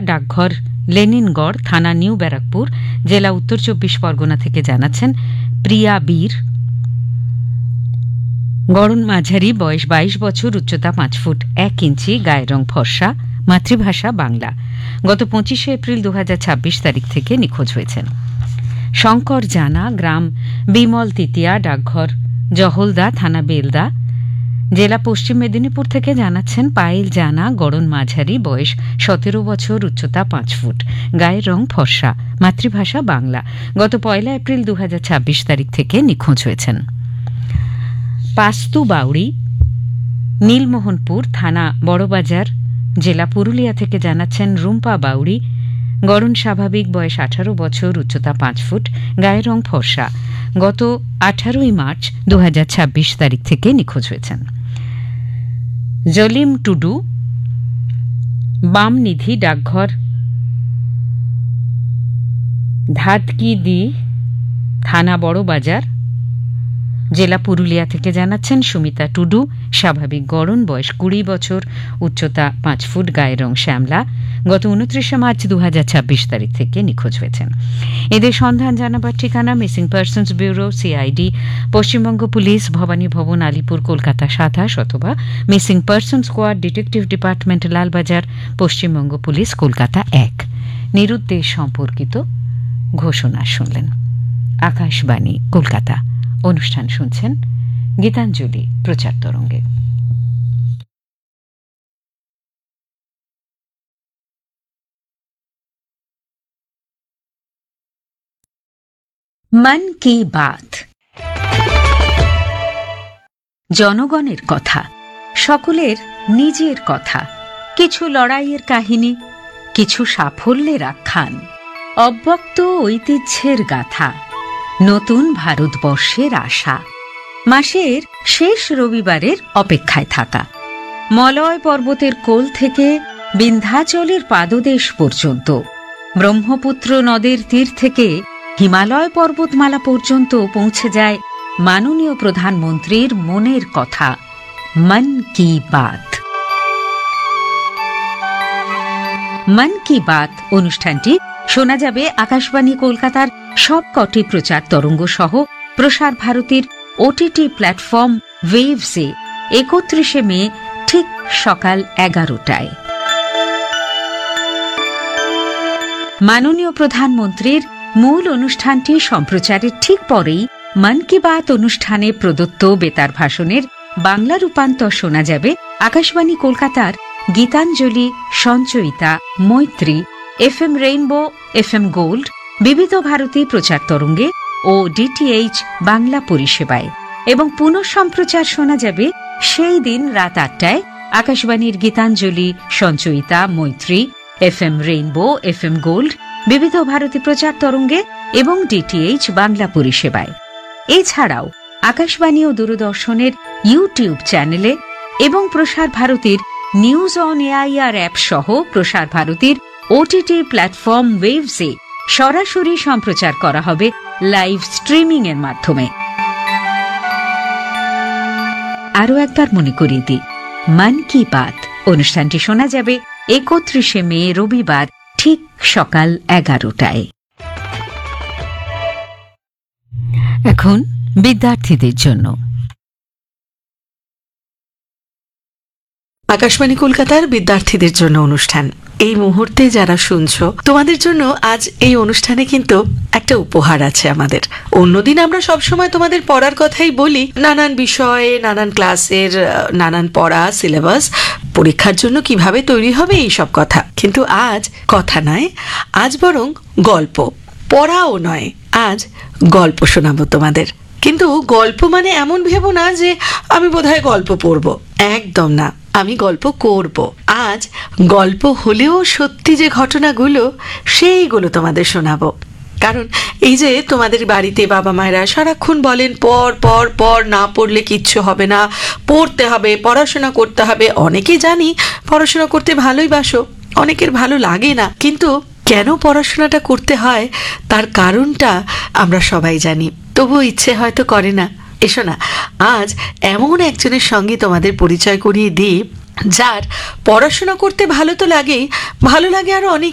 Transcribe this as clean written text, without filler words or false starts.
ডাকঘর লেনিনগড়, থানা নিউ ব্যারাকপুর, জেলা উত্তর 24 পরগনা থেকে জানাচ্ছেন প্রিয়া বীর। গড়ন মাঝারি, বয়স 22 বছর, উচ্চতা 5 ফুট 1 ইঞ্চি, গায়ের রং ফর্সা, মাতৃভাষা বাংলা। গত 25 এপ্রিল 2026 তারিখ থেকে নিখোঁজ হয়েছেন। শঙ্কর জানা, গ্রাম বিমল তিতিয়া, ডাকঘর জহলদা, থানা বেলদা, জেলা পশ্চিম মেদিনীপুর থেকে জানাচ্ছেন পায়েল জানা, গড়ন মাঝারি, বয়স 17 বছর, উচ্চতা 5 ফুট, গায়ের রং ফর্সা, মাতৃভাষা বাংলা। গত 1 এপ্রিল 2026 তারিখ থেকে নিখোঁজ হয়েছেন। পাস্তু বাউড়ি, নীলমোহনপুর, থানা বড়বাজার, জেলা পুরুলিয়া থেকে জানাচ্ছেন রুম্পা বাউড়ি, গড়ন স্বাভাবিক, বয়স 18 বছর, উচ্চতা 5 ফুট, গায়ের রং ফর্সা। গত 18 মার্চ 2026 তারিখ থেকে নিখোঁজ হয়েছেন। জলিম টুডু, বামনিধি, ডাকঘর ধাতকিদি, থানা বড়বাজার, জেলা পুরুলিয়া থেকে জানাচ্ছেন সুমিতা টুডু, স্বাভাবিক গড়ন, বয়স 20 বছর, উচ্চতা 5 ফুট, গায়ের রং শ্যামলা। গত 29 মার্চ 2026 তারিখ থেকে নিখোঁজ হয়েছেন। এদের সন্ধান জানাবার ঠিকানা missing persons bureau, CID, Paschimbanga police, Bhabani ভবন, আলিপুর, কলকাতা 27, অথবা missing person squad, detective department, Lalbazar, Paschimbanga police, Kolkata 1। নিরুদ্দেশ সম্পর্কিত ঘোষণা শুনলেন। আকাশবাণী কলকাতা। অনুষ্ঠান শুনছেন গীতাঞ্জলি প্রচার তরঙ্গে। মন কি বাত, জনগণের কথা, সকলের নিজের কথা, কিছু লড়াইয়ের কাহিনী, কিছু সাফল্যের আখ্যান, অব্যক্ত ঐতিহ্যের গাথা, নতুন ভারতবর্ষের আশা, মাসের শেষ রবিবারের অপেক্ষায় থাকা, মলয় পর্বতের কোল থেকে বিন্ধ্যাচলের পাদদেশ পর্যন্ত, ব্রহ্মপুত্র নদের তীর থেকে হিমালয় পর্বতমালা পর্যন্ত পৌঁছে যায় মাননীয় প্রধানমন্ত্রীর মনের কথা। মন কি বাত। মন কি বাত অনুষ্ঠানটি শোনা যাবে আকাশবাণী কলকাতার সবকটি প্রচার তরঙ্গ সহ প্রসার ভারতীর ওটিটি প্ল্যাটফর্ম ওয়েভসে 31 মে ঠিক সকাল 11টায়। মাননীয় প্রধানমন্ত্রীর মূল অনুষ্ঠানটি সম্প্রচারের ঠিক পরেই মন কি বাত অনুষ্ঠানে প্রদত্ত বেতার ভাষণের বাংলা রূপান্তর শোনা যাবে আকাশবাণী কলকাতার গীতাঞ্জলি, সঞ্চয়িতা, মৈত্রী, এফএম রেইনবো, এফএম গোল্ড, বিবিধ ভারতী প্রচার তরঙ্গে ও ডিটিএইচ বাংলা পরিষেবায়, এবং পুনঃ সম্প্রচার শোনা যাবে সেই দিন রাত 8টায় আকাশবাণীর গীতাঞ্জলি, সঞ্চয়িতা, মৈত্রী, এফএম রেইনবো, এফএম গোল্ড, বিবিধ ভারতী প্রচার তরঙ্গে এবং ডিটিএইচ বাংলা পরিষেবায়। এছাড়াও আকাশবাণী ও দূরদর্শনের ইউটিউব চ্যানেলে এবং প্রসার ভারতীর নিউজ অন এআইআর অ্যাপ সহ প্রসার ভারতীর ওটিটি প্ল্যাটফর্ম ওয়েভসে সরাসরি সম্প্রচার করা হবে লাইভ স্ট্রিমিং এর মাধ্যমে। আরও একবার মনে করিয়ে দিই, মন কি বাত অনুষ্ঠানটি শোনা যাবে 31 মে রবিবার ঠিক সকাল 11টায়। এখন বিদ্যার্থীদের জন্য আকাশবাণী কলকাতার বিদ্যার্থীদের জন্য অনুষ্ঠান। এই মুহূর্তে যারা শুনছো, তোমাদের জন্য আজ এই অনুষ্ঠানে কিন্তু একটা উপহার আছে আমাদের। অন্যদিন আমরা সবসময় তোমাদের পড়ার কথাই বলি, নানান বিষয়ে, নানান ক্লাসের, নানান পড়া, সিলেবাস, পরীক্ষার জন্য কিভাবে তৈরি হবে, এই সব কথা। কিন্তু আজ কথা নয়, আজ বরং গল্প। পড়াও নয়, আজ গল্প শোনাবো তোমাদের। কিন্তু গল্প মানে এমন ভেবো না যে আমি বোধহয় গল্প পড়বো, একদম না, আমি গল্প করব। আজ গল্প হলেও সত্যি যে ঘটনাগুলো, সেইগুলো তোমাদের শোনাবো। কারণ এই যে তোমাদের বাড়িতে বাবা মায়েরা সারাক্ষণ বলেন পড় পড় পড়, না পড়লে কিচ্ছু হবে না, পড়তে হবে, পড়াশোনা করতে হবে। অনেকেই জানি পড়াশোনা করতে ভালোই বাসো, অনেকের ভালো লাগে না, কিন্তু কেন পড়াশোনাটা করতে হয় তার কারণটা আমরা সবাই জানি, তবুও ইচ্ছে হয়তো করে না। এসো না, আজ এমন একজনের সঙ্গে তোমাদের পরিচয় করিয়ে দিই, যার পড়াশোনা করতে ভালো তো লাগেই, ভালো লাগে আরো অনেক